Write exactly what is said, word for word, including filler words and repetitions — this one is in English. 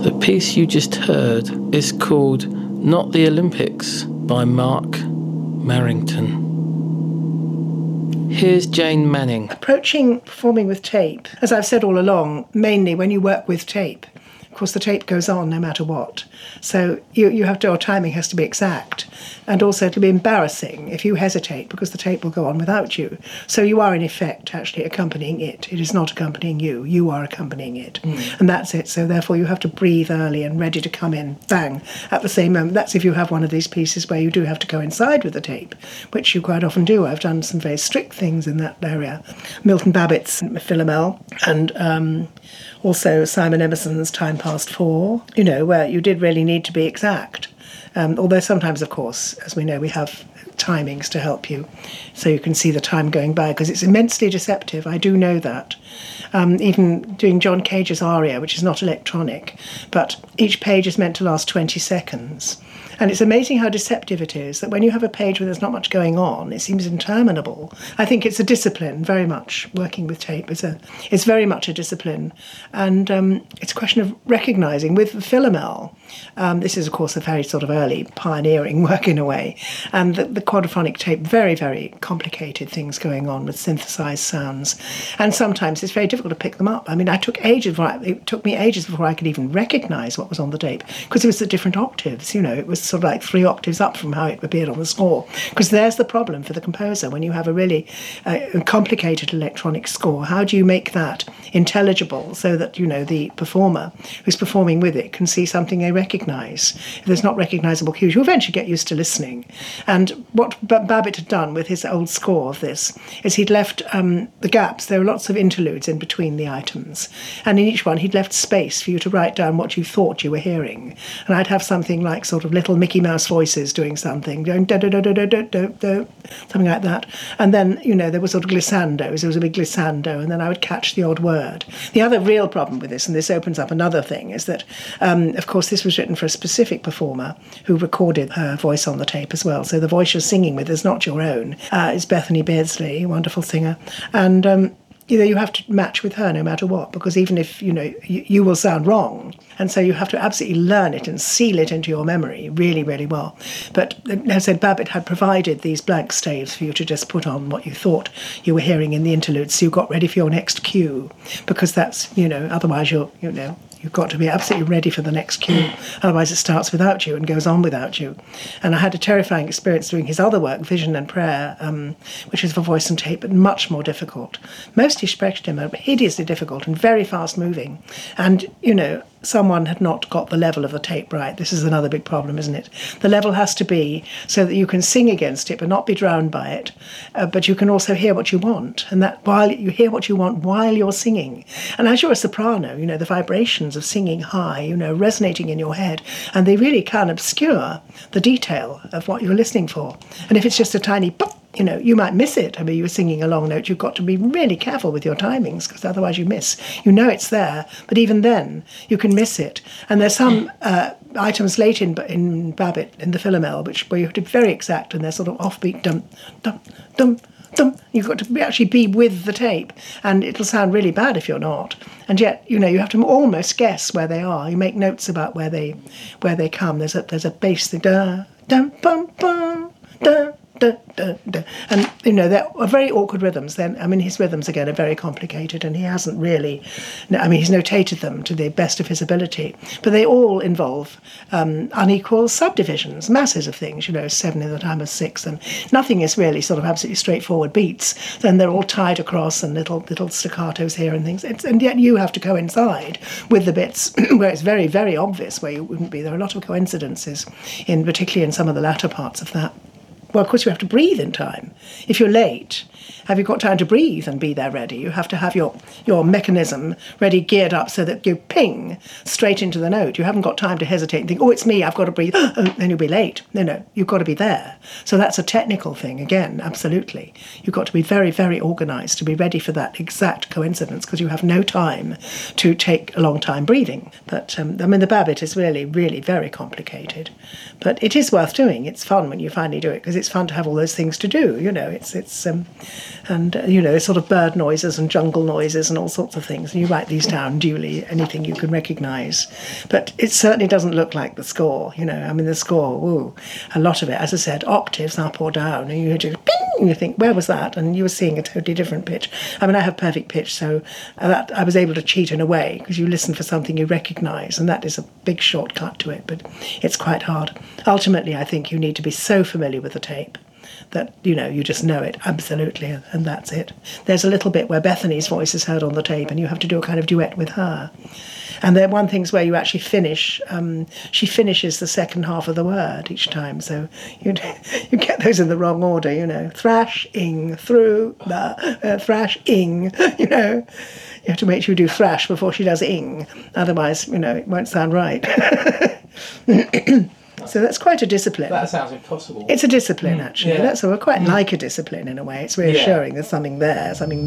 The piece you just heard is called Not the Olympics by Mark Marrington. Here's Jane Manning. Approaching performing with tape, as I've said all along, mainly when you work with tape, of course the tape goes on no matter what. So you, you have to, your timing has to be exact. And also to be embarrassing if you hesitate, because the tape will go on without you. So you are in effect actually accompanying it. It is not accompanying you. You are accompanying it. Mm. And that's it. So therefore you have to breathe early and ready to come in, bang, at the same moment. That's if you have one of these pieces where you do have to coincide with the tape, which you quite often do. I've done some very strict things in that area. Milton Babbitt's Philomel, and um, also Simon Emerson's Time Past Four, you know, where you did really need to be exact. Um, although sometimes, of course, as we know, we have timings to help you so you can see the time going by, because it's immensely deceptive. I do know that. Um, even doing John Cage's aria, which is not electronic, but each page is meant to last twenty seconds. And it's amazing how deceptive it is that when you have a page where there's not much going on, it seems interminable. I think it's a discipline, very much. Working with tape is a, it's very much a discipline. And um, it's a question of recognising. With Philomel, um, this is, of course, a very sort of early pioneering work in a way. And the, the quadraphonic tape, very, very complicated things going on with synthesised sounds. And sometimes it's very difficult to pick them up. I mean, I took ages, before I, it took me ages before I could even recognise what was on the tape, because it was at different octaves, you know, it was sort of like three octaves up from how it appeared on the score. Because there's the problem for the composer when you have a really uh, complicated electronic score. How do you make that intelligible so that, you know, the performer who's performing with it can see something they recognise? If there's not recognisable cues, you eventually get used to listening. And what Babbitt had done with his old score of this is he'd left um, the gaps. There were lots of interludes in between the items. And in each one, he'd left space for you to write down what you thought you were hearing. And I'd have something like sort of little Mickey Mouse voices doing something, going da da da da da da da da, something like that. And then, you know, there was sort of glissandos. There was a big glissando, and then I would catch the odd word. The other real problem with this, and this opens up another thing, is that, um, of course, this was written for a specific performer who recorded her voice on the tape as well. So the voice you're singing with is not your own. Uh, it's Bethany Beardsley, a wonderful singer. And um, you know, you have to match with her no matter what, because even if, you know, you, you will sound wrong. And so you have to absolutely learn it and seal it into your memory really, really well. But as I said, Babbitt had provided these blank staves for you to just put on what you thought you were hearing in the interludes, so you got ready for your next cue, because that's, you know, otherwise you're, you know, you've got to be absolutely ready for the next cue. Otherwise it starts without you and goes on without you. And I had a terrifying experience doing his other work, Vision and Prayer, um, which is for voice and tape, but much more difficult. Most Die Sprechstimme are hideously difficult and very fast-moving. And, you know, someone had not got the level of the tape right. This is another big problem, isn't it? The level has to be so that you can sing against it but not be drowned by it, uh, but you can also hear what you want, and that while you hear what you want while you're singing. And as you're a soprano, you know, the vibrations of singing high, you know, resonating in your head, and they really can obscure the detail of what you're listening for. And if it's just a tiny pop, you know, you might miss it. I mean, you're singing a long note. You've got to be really careful with your timings, because otherwise you miss. You know it's there, but even then you can miss it. And there's some uh, items late in in Babbitt, in the Philomel, which where you have to be very exact, and they're sort of offbeat, dum, dum, dum, dum. You've got to be, actually be with the tape, and it'll sound really bad if you're not. And yet, you know, you have to almost guess where they are. You make notes about where they where they come. There's a there's a bass thing, da, dum, bum, bum, da. Da, da, da. And, you know, they're very awkward rhythms. Then, I mean, his rhythms, again, are very complicated, and he hasn't really, I mean, he's notated them to the best of his ability. But they all involve um, unequal subdivisions, masses of things, you know, seven in the time of six, and nothing is really sort of absolutely straightforward beats. Then they're all tied across and little little staccatos here and things. It's, and yet you have to coincide with the bits where it's very, very obvious where you wouldn't be. There are a lot of coincidences, in particularly in some of the latter parts of that. Well, of course, you have to breathe in time. If you're late, have you got time to breathe and be there ready? You have to have your, your mechanism ready, geared up, so that you ping straight into the note. You haven't got time to hesitate and think, oh, it's me, I've got to breathe. Oh, then you'll be late. No, no, you've got to be there. So that's a technical thing, again, absolutely. You've got to be very, very organised to be ready for that exact coincidence, because you have no time to take a long time breathing. But, um, I mean, the Babbitt is really, really very complicated. But it is worth doing. It's fun when you finally do it, because it's it's fun to have all those things to do. You know, it's it's um, and uh, you know, sort of bird noises and jungle noises and all sorts of things. And you write these down duly, anything you can recognise. But it certainly doesn't look like the score. You know, I mean, the score, ooh, a lot of it, as I said, octaves up or down, and you just ping, and you think, where was that? And you were seeing a totally different pitch. I mean, I have perfect pitch, so that I was able to cheat in a way, because you listen for something you recognise, and that is a big shortcut to it, but it's quite hard. Ultimately, I think you need to be so familiar with the tape that, you know, you just know it absolutely, and that's it. There's a little bit where Bethany's voice is heard on the tape, and you have to do a kind of duet with her. And there are one things where you actually finish, um, she finishes the second half of the word each time, so you you get those in the wrong order, you know. Thrash-ing, through, the, uh, thrash-ing, you know. You have to make sure you do thrash before she does ing, otherwise, you know, it won't sound right. So that's quite a discipline. That sounds impossible. It's a discipline, actually. Yeah. That's, so I quite mm. like a discipline in a way. It's reassuring. Yeah. There's something there, something